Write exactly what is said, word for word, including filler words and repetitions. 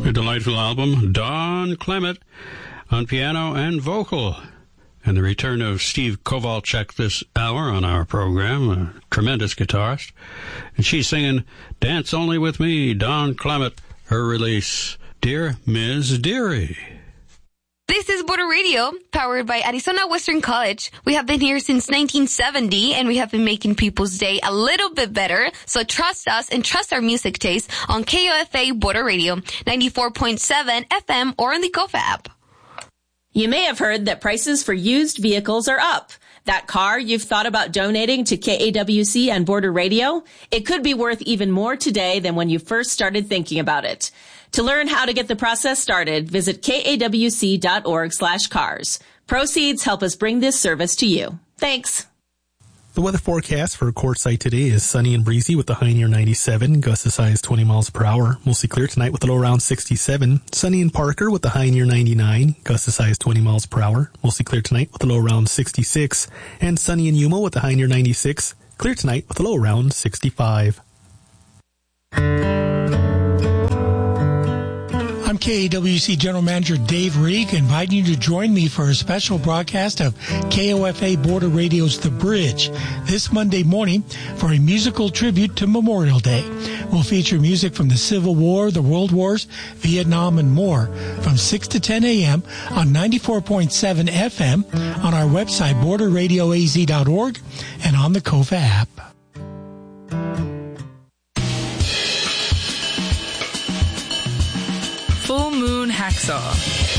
A delightful album. Don Clement on piano and vocal. And the return of Steve Kowalczyk this hour on our program, a tremendous guitarist. And she's singing Dance Only With Me, Don Clement, her release, Dear Miz Dearie. This is Border Radio, powered by Arizona Western College. We have been here since nineteen seventy, and we have been making people's day a little bit better. So trust us and trust our music taste on K O F A Border Radio, ninety-four point seven F M, or on the Kofa app. You may have heard that prices for used vehicles are up. That car you've thought about donating to K A W C and Border Radio, it could be worth even more today than when you first started thinking about it. To learn how to get the process started, visit kawc.org slash cars. Proceeds help us bring this service to you. Thanks. The weather forecast for Quartzsite today is sunny and breezy with a high near ninety-seven, gusts as high as twenty miles per hour. Mostly clear tonight with a low around sixty-seven. Sunny in Parker with a high near ninety-nine, gusts as high as twenty miles per hour. Mostly clear tonight with a low around sixty-six. And sunny in Yuma with a high near ninety-six, clear tonight with a low around sixty-five. I'm K A W C General Manager Dave Reeg, inviting you to join me for a special broadcast of K O F A Border Radio's The Bridge this Monday morning for a musical tribute to Memorial Day. We'll feature music from the Civil War, the World Wars, Vietnam, and more from six to ten a.m. on ninety-four point seven F M, on our website border radio a z dot org, and on the Kofa app. Full Moon Hacksaw